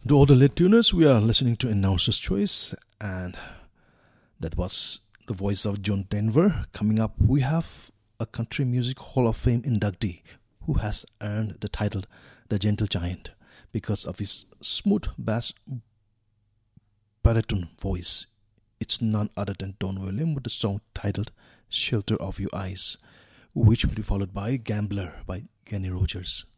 To all the late tuners, we are listening to Announcer's Choice, and that was the voice of John Denver. Coming up, we have a Country Music Hall of Fame inductee who has earned the title The Gentle Giant because of his smooth bass baritone voice. It's none other than Don William with the song titled Shelter of Your Eyes, which will be followed by Gambler by Kenny Rogers.